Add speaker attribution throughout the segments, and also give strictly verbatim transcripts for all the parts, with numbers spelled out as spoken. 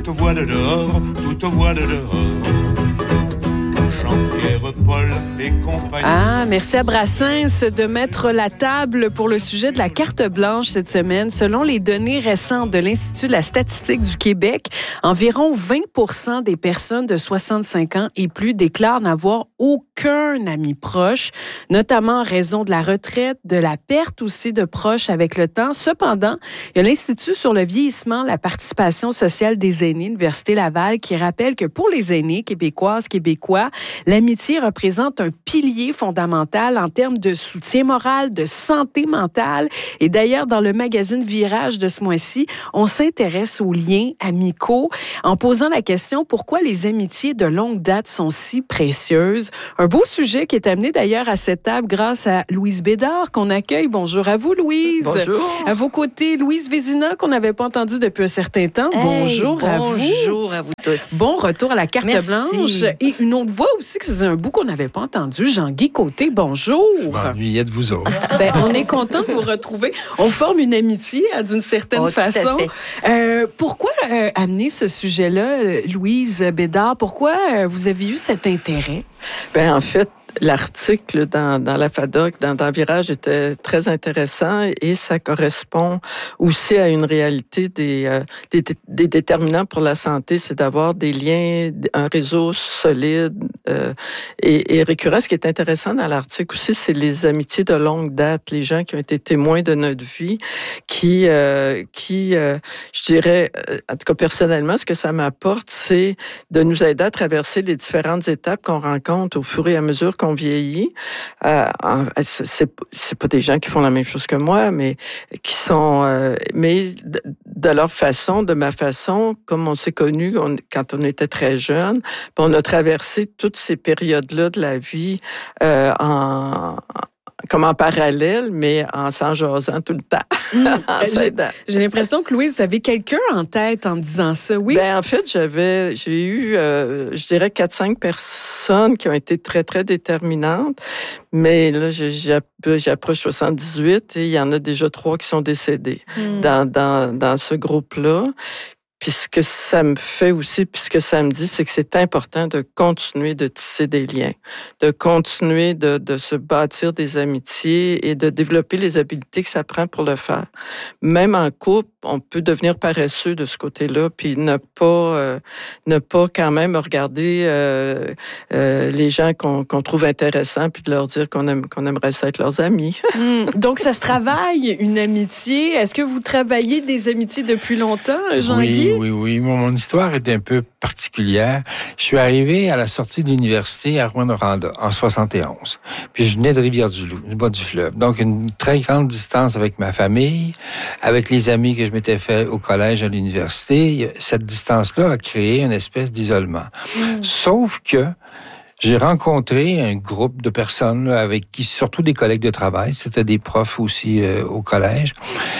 Speaker 1: voix de dehors, toute voix de dehors. Jean-Pierre, Paul et compagnie.
Speaker 2: Ah, merci à Brassens de mettre la table pour le sujet de la carte blanche cette semaine. Selon les données récentes de l'Institut de la statistique du Québec, environ vingt pour cent des personnes de soixante-cinq ans et plus déclarent n'avoir aucun ami proche, notamment en raison de la retraite, de la perte aussi de proches avec le temps. Cependant, il y a l'Institut sur le vieillissement, la participation sociale des aînés, l'Université Laval, qui rappelle que pour les aînés québécoises, québécois, l'amitié représente un pilier fondamental en termes de soutien moral, de santé mentale. Et d'ailleurs, dans le magazine Virage de ce mois-ci, on s'intéresse aux liens amicaux en posant la question pourquoi les amitiés de longue date sont si précieuses. Un beau sujet qui est amené d'ailleurs à cette table grâce à Louise Bédard qu'on accueille. Bonjour à vous, Louise.
Speaker 3: Bonjour.
Speaker 2: À vos côtés, Louise Vézina qu'on n'avait pas entendu depuis un certain temps.
Speaker 3: Hey,
Speaker 2: bonjour à vous.
Speaker 3: Bonjour à vous tous.
Speaker 2: Bon retour à la carte
Speaker 3: Merci.
Speaker 2: blanche. Et une autre voix aussi, que c'est un bout qu'on n'avait pas entendu. Jean-Guy Côté, bonjour.
Speaker 4: Je m'ennuyais de vous autres.
Speaker 2: Ben, on est content de vous retrouver. On forme une amitié hein, d'une certaine
Speaker 3: oh,
Speaker 2: façon. Euh, pourquoi euh, amener ce sujet-là, Louise Bédard? Pourquoi euh, vous avez eu cet intérêt?
Speaker 5: Ben en fait, l'article dans, dans la FADOC, dans, dans Virage, était très intéressant et ça correspond aussi à une réalité des, euh, des, des déterminants pour la santé, c'est d'avoir des liens, un réseau solide euh, et, et récurrent. Ce qui est intéressant dans l'article aussi, c'est les amitiés de longue date, les gens qui ont été témoins de notre vie, qui, euh, qui euh, je dirais, en tout cas personnellement, ce que ça m'apporte, c'est de nous aider à traverser les différentes étapes qu'on rencontre au fur et à mesure qu'on vieillit. Euh, c'est, c'est pas des gens qui font la même chose que moi, mais qui sont, euh, mais de, de leur façon, de ma façon, comme on s'est connus on, quand on était très jeunes, on a traversé toutes ces périodes-là de la vie euh, en comme en parallèle, mais en s'en jasant tout le temps.
Speaker 2: Mmh. j'ai, j'ai l'impression que, Louise, vous avez quelqu'un en tête en disant ça, oui?
Speaker 5: Ben en fait, j'avais, j'ai eu, euh, je dirais, quatre cinq personnes qui ont été très, très déterminantes. Mais là, j'approche soixante-dix-huit et il y en a déjà trois qui sont décédés mmh. dans, dans, dans ce groupe-là. Puis ce que ça me fait aussi, puis ce que ça me dit, c'est que c'est important de continuer de tisser des liens, de continuer de, de se bâtir des amitiés et de développer les habiletés que ça prend pour le faire. Même en couple, on peut devenir paresseux de ce côté-là, puis ne pas, euh, ne pas quand même regarder euh, euh, les gens qu'on, qu'on trouve intéressants, puis de leur dire qu'on, aime, qu'on aimerait ça être leurs amis.
Speaker 2: Mmh. Donc ça se travaille, une amitié. Est-ce que vous travaillez des amitiés depuis longtemps, Jean-Guy?
Speaker 4: Oui, oui, oui. Mon, mon histoire est un peu particulière. Je suis arrivé à la sortie de l'université à Rouyn-Noranda en soixante et onze. Puis je venais de Rivière-du-Loup, du bas du fleuve. Donc une très grande distance avec ma famille, avec les amis que je m'étais fait au collège, à l'université. Cette distance-là a créé une espèce d'isolement. Mmh. Sauf que j'ai rencontré un groupe de personnes là, avec qui, surtout des collègues de travail, c'était des profs aussi euh, au collège.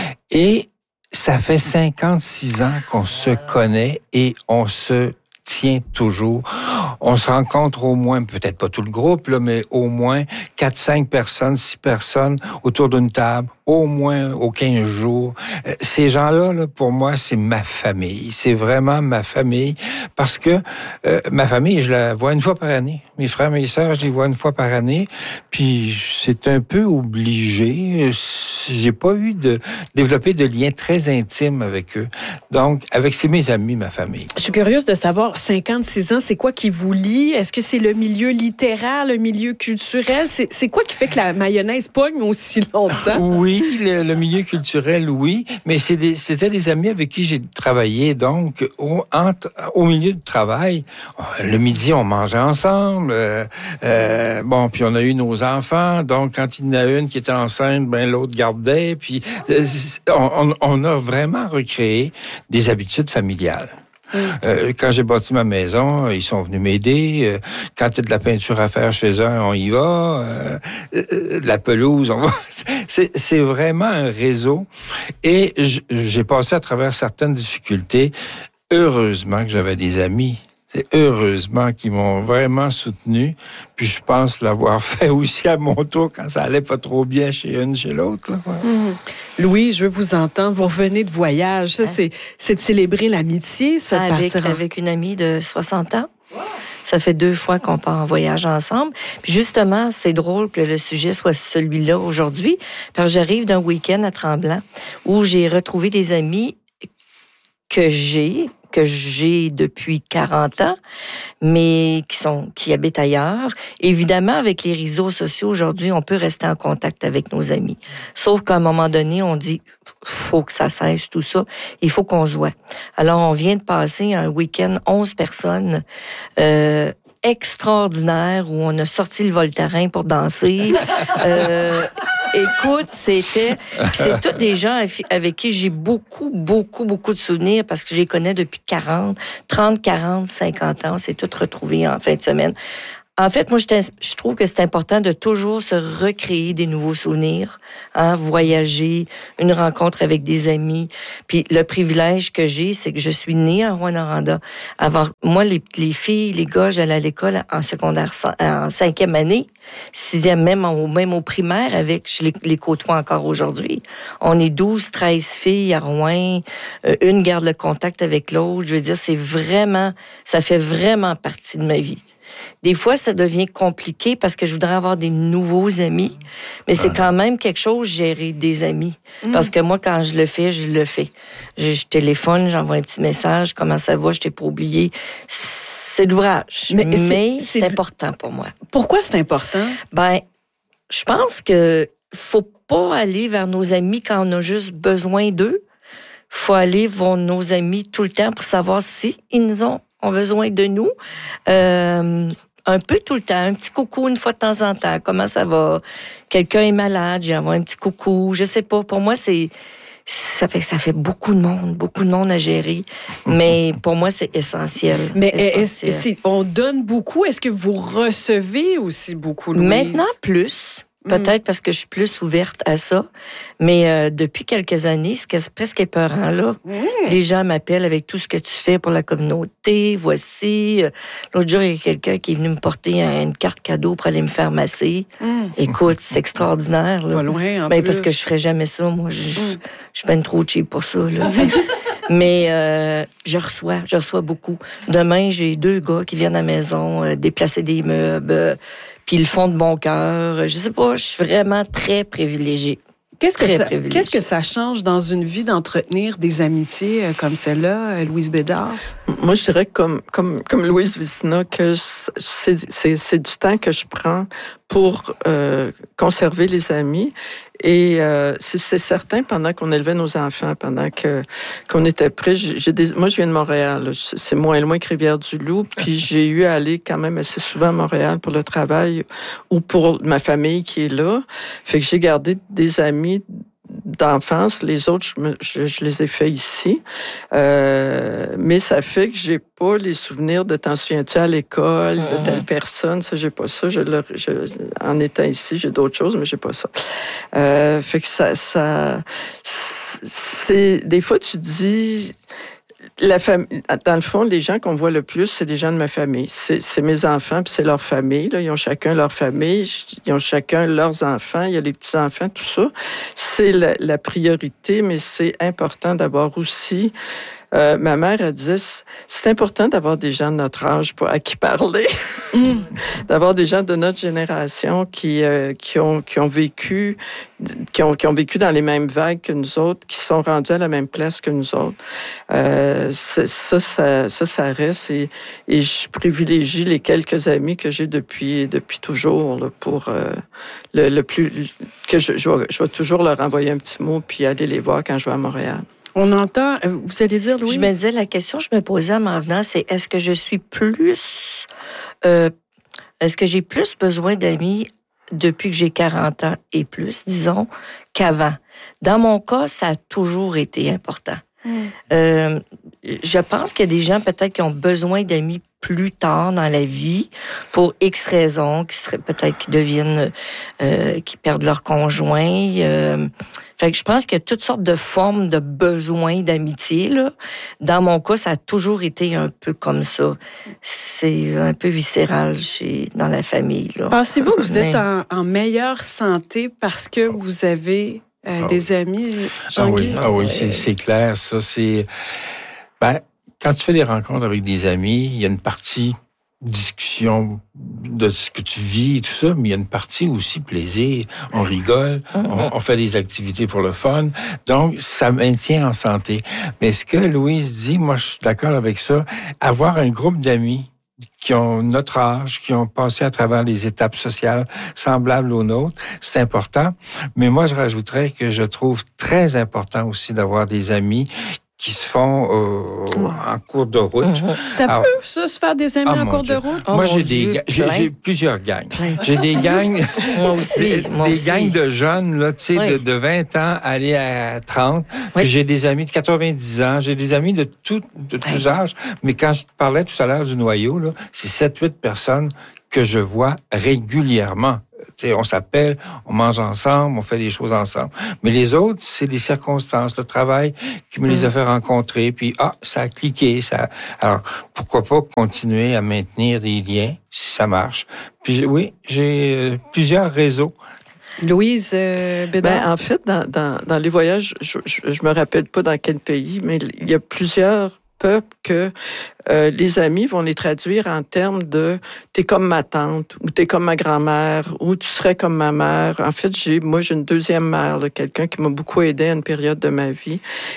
Speaker 4: Et ça fait cinquante-six ans qu'on se connaît et on se tient toujours. On se rencontre au moins, peut-être pas tout le groupe, là, mais au moins quatre cinq personnes, six personnes autour d'une table, au moins aux quinze jours. Ces gens-là, là, pour moi, c'est ma famille. C'est vraiment ma famille parce que euh, ma famille, je la vois une fois par année. Mes frères, mes sœurs, je les vois une fois par année. Puis c'est un peu obligé. J'ai pas eu de développer de liens très intimes avec eux. Donc, avec c'est mes amis, ma famille.
Speaker 2: Je suis curieuse de savoir, cinquante-six ans, c'est quoi qui vous lie? Est-ce que c'est le milieu littéraire, le milieu culturel? C'est, c'est quoi qui fait que la mayonnaise pogne aussi longtemps?
Speaker 4: Oui, le, le milieu culturel, oui. Mais c'est des, c'était des amis avec qui j'ai travaillé. Donc, au, entre, au milieu du travail, le midi, on mangeait ensemble. Euh, euh, bon, puis on a eu nos enfants. Donc, quand il y en a une qui était enceinte, ben l'autre gardait. Puis, euh, on, on a vraiment recréé des habitudes familiales. Mmh. Euh, quand j'ai bâti ma maison, ils sont venus m'aider. Euh, quand il y a de la peinture à faire chez eux, on y va. Euh, euh, la pelouse, on va. C'est, c'est vraiment un réseau. Et j'ai passé à travers certaines difficultés. Heureusement que j'avais des amis. C'est heureusement qu'ils m'ont vraiment soutenu. Puis je pense l'avoir fait aussi à mon tour quand ça allait pas trop bien chez une, chez l'autre. Là. Ouais.
Speaker 2: Mmh. Louis, je veux vous entendre. Vous revenez de voyage. Ça, c'est, c'est de célébrer l'amitié, ça, de
Speaker 3: avec,
Speaker 2: partir en...
Speaker 3: avec une amie de soixante ans. Ça fait deux fois qu'on part en voyage ensemble. Puis justement, c'est drôle que le sujet soit celui-là aujourd'hui, parce que j'arrive d'un week-end à Tremblant où j'ai retrouvé des amis que j'ai, que j'ai depuis quarante ans, mais qui sont qui habitent ailleurs. Évidemment, avec les réseaux sociaux aujourd'hui, on peut rester en contact avec nos amis. Sauf qu'à un moment donné, on dit faut que ça cesse tout ça, il faut qu'on se voit. Alors, on vient de passer un week-end onze personnes euh, extraordinaire où on a sorti le Voltaren pour danser. euh, écoute, c'était... c'est tous des gens avec qui j'ai beaucoup, beaucoup, beaucoup de souvenirs parce que je les connais depuis quarante, trente, quarante, cinquante ans. On s'est tous retrouvés en fin de semaine. En fait, moi, je, je trouve que c'est important de toujours se recréer des nouveaux souvenirs, hein, voyager, une rencontre avec des amis. Puis le privilège que j'ai, c'est que je suis née à Rouyn-Noranda. Avant, moi, les, les filles, les gars, j'allais à l'école en secondaire, en cinquième année, sixième, même, au, même au primaire, avec, je les, les côtoie encore aujourd'hui. On est douze, treize filles à Rouyn, euh, une garde le contact avec l'autre. Je veux dire, c'est vraiment, ça fait vraiment partie de ma vie. Des fois, ça devient compliqué parce que je voudrais avoir des nouveaux amis, mais c'est quand même quelque chose, gérer des amis. Mmh. Parce que moi, quand je le fais, je le fais. Je, je téléphone, j'envoie un petit message, comment ça va, je t'ai pas oublié. C'est de l'ouvrage, mais, mais c'est, c'est important pour moi.
Speaker 2: Pourquoi c'est important?
Speaker 3: Ben, je pense que faut pas aller vers nos amis quand on a juste besoin d'eux. Faut aller vers nos amis tout le temps pour savoir si ils nous ont ont besoin de nous. Euh, un peu tout le temps. Un petit coucou une fois de temps en temps. Comment ça va? Quelqu'un est malade, j'ai envoyé un petit coucou. Je sais pas. Pour moi, c'est... Ça fait, ça fait beaucoup de monde, beaucoup de monde à gérer. Mais pour moi, c'est essentiel.
Speaker 2: Mais
Speaker 3: essentiel.
Speaker 2: Est-ce, on donne beaucoup. Est-ce que vous recevez aussi beaucoup, Louise?
Speaker 3: Maintenant, plus. Peut-être parce que je suis plus ouverte à ça. Mais euh, depuis quelques années, c'est presque épeurant, là. Mmh. Les gens m'appellent avec tout ce que tu fais pour la communauté. Voici. L'autre jour, il y a quelqu'un qui est venu me porter une carte cadeau pour aller me faire masser. Mmh. Écoute, c'est extraordinaire, là.
Speaker 2: Pas loin, en
Speaker 3: ben,
Speaker 2: plus. Parce
Speaker 3: que je ferais jamais ça. Moi, je, mmh. je suis ben trop cheap pour ça, là. Mais euh, je reçois, je reçois beaucoup. Demain, j'ai deux gars qui viennent à la maison euh, déplacer des meubles. Euh, Puis ils le font de bon cœur. Je sais pas, je suis vraiment très privilégiée.
Speaker 2: Qu'est-ce que, ça, qu'est-ce que ça change dans une vie d'entretenir des amitiés comme celle-là, Louise Bédard?
Speaker 5: Moi, je dirais comme, comme, comme Louise Vicina, que c'est, c'est, c'est du temps que je prends pour euh, conserver les amis. Et euh, c'est, c'est certain, pendant qu'on élevait nos enfants, pendant que, qu'on était prêts, j'ai des, moi, je viens de Montréal. Là, c'est moins loin que Rivière-du-Loup. Puis j'ai eu à aller quand même assez souvent à Montréal pour le travail ou pour ma famille qui est là. Fait que j'ai gardé des amis d'enfance. Les autres, je, me, je, je les ai faits ici. Euh, mais ça fait que j'ai pas les souvenirs de t'en souviens-tu à l'école, de telle personne. Ça, j'ai pas ça. Je, le, je, en étant ici, j'ai d'autres choses, mais j'ai pas ça. Euh, fait que ça, ça, c'est, des fois, tu dis, la famille, dans le fond, les gens qu'on voit le plus, c'est des gens de ma famille. C'est, c'est mes enfants, puis c'est leur famille. Là. Ils ont chacun leur famille, ils ont chacun leurs enfants, il y a les petits-enfants, tout ça. C'est la, la priorité, mais c'est important d'avoir aussi... Euh, ma mère, elle disait, c'est important d'avoir des gens de notre âge pour, à qui parler, mm. d'avoir des gens de notre génération qui, euh, qui, ont, qui, ont vécu, qui, ont, qui ont vécu dans les mêmes vagues que nous autres, qui sont rendus à la même place que nous autres. Euh, ça, ça, ça, ça reste et, et je privilégie les quelques amis que j'ai depuis, depuis toujours là, pour euh, le, le plus... que je, je, vais, je vais toujours leur envoyer un petit mot puis aller les voir quand je vais à Montréal.
Speaker 2: On entend, vous allez dire, Louise?
Speaker 3: Je me disais, la question que je me posais en m'en venant, c'est est-ce que je suis plus... Euh, est-ce que j'ai plus besoin d'amis depuis que j'ai quarante ans et plus, disons, qu'avant? Dans mon cas, ça a toujours été important. Mm. Euh, je pense qu'il y a des gens peut-être qui ont besoin d'amis plus tard dans la vie pour X raisons, qui seraient peut-être qui deviennent, euh, qui perdent leur conjoint. Euh, fait que je pense qu'il y a toutes sortes de formes de besoins d'amitié, là. Dans mon cas, ça a toujours été un peu comme ça. C'est un peu viscéral chez, dans la famille, là.
Speaker 2: Pensez-vous que vous
Speaker 3: Mais...
Speaker 2: êtes en, en meilleure santé parce que vous avez euh,
Speaker 4: ah,
Speaker 2: des amis, Jean-Guy?
Speaker 4: Ah oui, ah oui, c'est, c'est clair, ça. C'est... Ben, quand tu fais des rencontres avec des amis, il y a une partie discussion de ce que tu vis et tout ça, mais il y a une partie aussi plaisir. On rigole, on, on fait des activités pour le fun. Donc, ça maintient en santé. Mais ce que Louise dit, moi, je suis d'accord avec ça. Avoir un groupe d'amis qui ont notre âge, qui ont passé à travers les étapes sociales semblables aux nôtres, c'est important. Mais moi, je rajouterais que je trouve très important aussi d'avoir des amis qui se font euh, en cours de route.
Speaker 2: Mm-hmm. Ça
Speaker 4: Alors,
Speaker 2: peut, ça, se faire des amis
Speaker 4: oh
Speaker 2: en cours
Speaker 4: Dieu.
Speaker 2: de route?
Speaker 3: Oh
Speaker 4: moi,
Speaker 3: mon
Speaker 4: j'ai,
Speaker 3: Dieu,
Speaker 4: des, j'ai,
Speaker 3: plein.
Speaker 4: j'ai plusieurs gangs.
Speaker 3: Plein.
Speaker 4: J'ai des gangs,
Speaker 3: Moi aussi,
Speaker 4: des,
Speaker 3: moi
Speaker 4: des
Speaker 3: aussi.
Speaker 4: gangs de jeunes, là, tu sais,
Speaker 3: Oui.
Speaker 4: de, de vingt ans aller à trente.
Speaker 3: Oui.
Speaker 4: Puis j'ai des amis de quatre-vingt-dix ans. J'ai des amis de, tout, de tous âges. Mais quand je te parlais tout à l'heure du noyau, là, c'est sept huit personnes que je vois régulièrement. T'sais, on s'appelle, on mange ensemble, on fait des choses ensemble. Mais les autres, c'est des circonstances, le travail qui me les a fait rencontrer, puis ah, ça a cliqué, ça. Alors, pourquoi pas continuer à maintenir des liens si ça marche. Puis oui, j'ai euh, plusieurs réseaux.
Speaker 2: Louise euh, Bédard?
Speaker 5: Ben, en fait, dans, dans, dans les voyages, je, je, je me rappelle pas dans quel pays, mais il y a plusieurs peuples que euh, les amis vont les traduire en termes de « t'es comme ma tante » ou « t'es comme ma grand-mère » ou « tu serais comme ma mère ». En fait, j'ai, moi, j'ai une deuxième mère, là, quelqu'un qui m'a beaucoup aidé à une période de ma vie.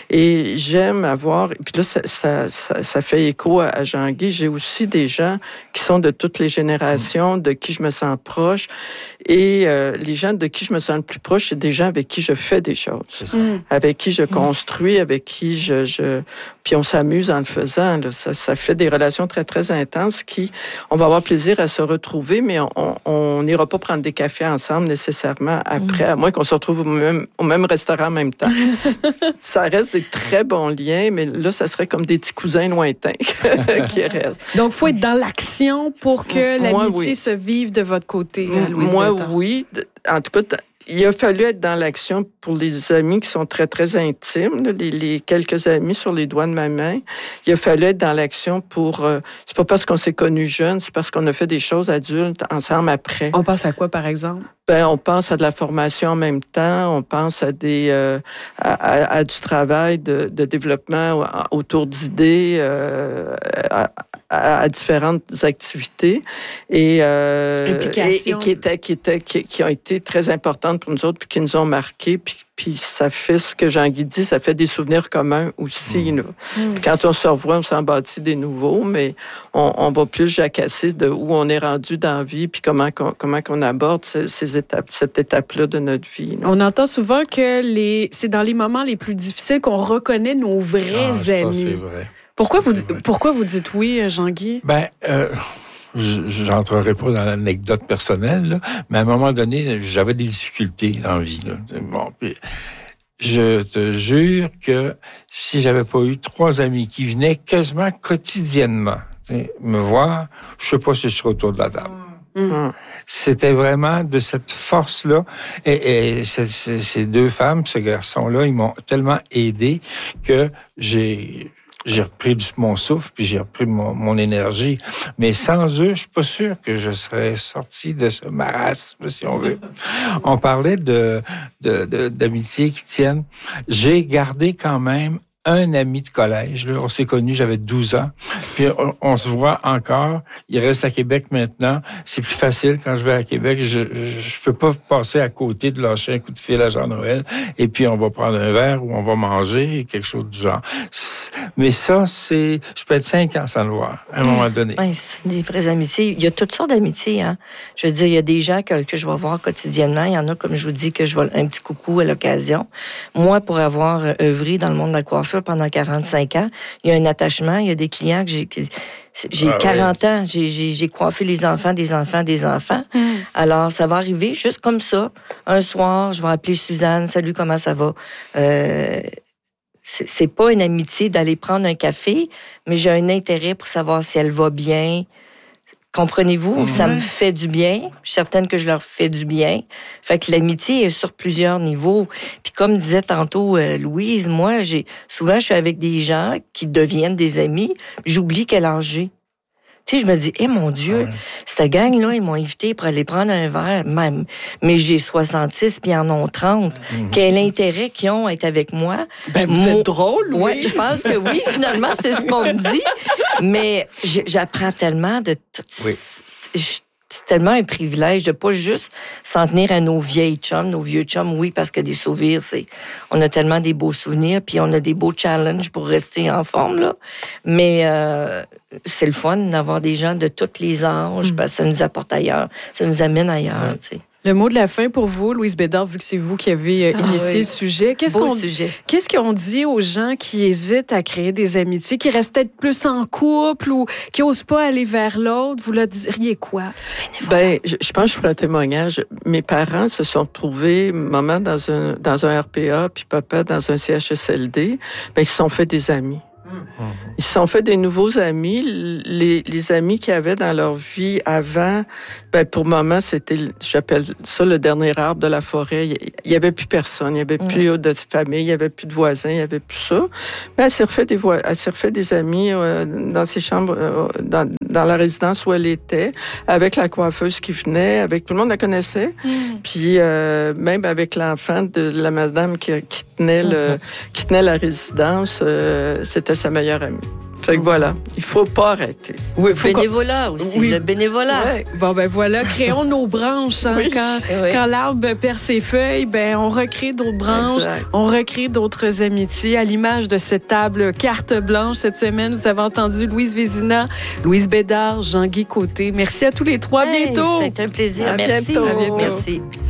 Speaker 5: Et j'aime avoir... Et puis là, ça, ça, ça, ça fait écho à, à Jean-Guy. J'ai aussi des gens qui sont de toutes les générations, de qui je me sens proche. Et euh, les gens de qui je me sens le plus proche, c'est des gens avec qui je fais des choses.
Speaker 4: C'est ça.
Speaker 2: Mm.
Speaker 5: Avec qui je construis, avec qui je... je... Puis on s'amuse en le faisant. Là. Ça, ça fait des relations très, très intenses qui... On va avoir plaisir à se retrouver, mais on n'ira pas prendre des cafés ensemble nécessairement après, mm. à moins qu'on se retrouve au même, au même restaurant en même temps. Ça reste des très bons liens, mais là, ça serait comme des petits cousins lointains qui restent.
Speaker 2: Donc, il faut être dans l'action pour que
Speaker 5: Moi,
Speaker 2: l'amitié
Speaker 5: oui.
Speaker 2: se vive de votre côté, hein, Louise
Speaker 5: Moi,
Speaker 2: Bédard.
Speaker 5: oui. En tout cas, il a fallu être dans l'action pour les amis qui sont très, très intimes, là, les, les quelques amis sur les doigts de ma main. Il a fallu être dans l'action pour... Euh, c'est pas parce qu'on s'est connus jeunes, c'est parce qu'on a fait des choses adultes ensemble après.
Speaker 2: On pense à quoi, par exemple?
Speaker 5: Ben, on pense à de la formation en même temps, on pense à des euh, à, à, à du travail de, de développement autour d'idées, euh, à, à, à différentes activités et, euh, et, et qui étaient qui étaient qui, qui ont été très importantes pour nous autres puis qui nous ont marqués puis puis ça fait ce que Jean-Guy dit, ça fait des souvenirs communs aussi. Mmh. Là. Mmh. Quand on se revoit, on s'en bâtit des nouveaux, mais on, on va plus jacasser de où on est rendu dans la vie puis comment qu'on, comment qu'on aborde ces, ces étapes, cette étape-là de notre vie. Là.
Speaker 2: On entend souvent que les, c'est dans les moments les plus difficiles qu'on reconnaît nos vrais
Speaker 4: Ah, ça,
Speaker 2: amis.
Speaker 4: c'est vrai.
Speaker 2: Pourquoi,
Speaker 4: ça,
Speaker 2: vous,
Speaker 4: c'est vrai.
Speaker 2: pourquoi vous dites oui, Jean-Guy?
Speaker 4: Ben, euh, je n'entrerai pas dans l'anecdote personnelle, là, mais à un moment donné, j'avais des difficultés dans la vie. Là. Bon, puis, je te jure que si j'avais pas eu trois amis qui venaient quasiment quotidiennement me voir, je sais pas si je serais autour de la table.
Speaker 5: Mmh.
Speaker 4: C'était vraiment de cette force-là. Et, et ces, ces, ces deux femmes, ce garçon-là, ils m'ont tellement aidé que j'ai... J'ai repris mon souffle, puis j'ai repris mon, mon énergie. Mais sans eux, je suis pas sûr que je serais sorti de ce marasme, si on veut. On parlait de, de, de d'amitié qui tiennent. J'ai gardé quand même un ami de collège. Là. On s'est connus, j'avais douze ans. Puis on, on se voit encore. Il reste à Québec maintenant. C'est plus facile quand je vais à Québec. Je, je, je peux pas passer à côté de lâcher un coup de fil à Jean-Noël et puis on va prendre un verre ou on va manger, quelque chose du genre. Mais ça, c'est... Je peux être cinq ans sans le voir, à un moment donné.
Speaker 3: Oui, c'est des vraies amitiés. Il y a toutes sortes d'amitiés, hein. Je veux dire, il y a des gens que, que je vais voir quotidiennement. Il y en a, comme je vous dis, que je vais un petit coucou à l'occasion. Moi, pour avoir œuvré dans le monde de la coiffure pendant quarante-cinq ans, il y a un attachement. Il y a des clients que j'ai... Que, j'ai ah, quarante oui. ans, j'ai, j'ai, j'ai coiffé les enfants, des enfants, des enfants. Mm. Alors, ça va arriver juste comme ça. Un soir, je vais appeler Suzanne. Salut, comment ça va? Euh... c'est, c'est pas une amitié d'aller prendre un café, mais j'ai un intérêt pour savoir si elle va bien. Comprenez-vous? Mm-hmm. Ça me fait du bien. Je suis certaine que je leur fais du bien. Fait que l'amitié est sur plusieurs niveaux. Puis comme disait tantôt euh, Louise, moi, j'ai souvent, je suis avec des gens qui deviennent des amis. J'oublie quel âge j'ai. Tu sais, je me dis, eh mon Dieu, ouais. cette gang-là, ils m'ont invité pour aller prendre un verre, même. Mais j'ai soixante-six, puis ils en ont trente. Mm-hmm. Quel intérêt qu'ils ont à être avec moi?
Speaker 2: Ben, vous Mo- êtes drôle, oui.
Speaker 3: Oui, je pense que oui, finalement, c'est ce qu'on me dit. Mais j'apprends tellement de tout. Oui. C'est tellement un privilège de pas juste s'en tenir à nos vieilles chums, nos vieux chums, oui, parce que des souvenirs, c'est... On a tellement des beaux souvenirs, puis on a des beaux challenges pour rester en forme, là. Mais euh, c'est le fun d'avoir des gens de tous les âges, mmh. parce que ça nous apporte ailleurs, ça nous amène ailleurs, tu sais.
Speaker 2: Le mot de la fin pour vous, Louise Bédard, vu que c'est vous qui avez euh, ah, initié oui. le sujet. Qu'est-ce
Speaker 3: Beau
Speaker 2: qu'on,
Speaker 3: sujet.
Speaker 2: Qu'est-ce qu'on dit aux gens qui hésitent à créer des amitiés, qui restent peut-être plus en couple ou qui n'osent pas aller vers l'autre? Vous leur diriez quoi?
Speaker 5: Ben, je, je pense que je ferai un témoignage. Mes parents se sont retrouvés, maman dans un, dans un R P A, puis papa dans un C H S L D. Ben, ils se sont fait des amis. Ils se sont fait des nouveaux amis. Les, les amis qu'ils avaient dans leur vie avant, ben pour maman, c'était, j'appelle ça le dernier arbre de la forêt. Il n'y avait plus personne, il n'y avait mmh. plus de famille, il n'y avait plus de voisins, il n'y avait plus ça. Mais elle s'est refait des, vo- elle s'est refait des amis euh, dans ses chambres, euh, dans, dans la résidence où elle était, avec la coiffeuse qui venait, avec tout le monde la connaissait. Mmh. Puis euh, même avec l'enfant de la madame qui, qui, tenait, le, qui tenait la résidence, euh, c'était sa meilleure amie. Fait que voilà, il faut pas arrêter.
Speaker 3: Oui, bénévolat qu'on... aussi, oui. le bénévolat.
Speaker 2: Ouais. Bon, ben voilà, créons nos branches. Hein, oui. Quand, oui. quand l'arbre perd ses feuilles, ben on recrée d'autres branches, exact. On recrée d'autres amitiés. À l'image de cette table carte blanche cette semaine, vous avez entendu Louise Vézina, Louise Bédard, Jean-Guy Côté. Merci à tous les trois. À
Speaker 3: hey,
Speaker 2: bientôt.
Speaker 3: C'est un plaisir.
Speaker 2: À
Speaker 3: Merci.
Speaker 2: Bientôt. À bientôt.
Speaker 3: Merci.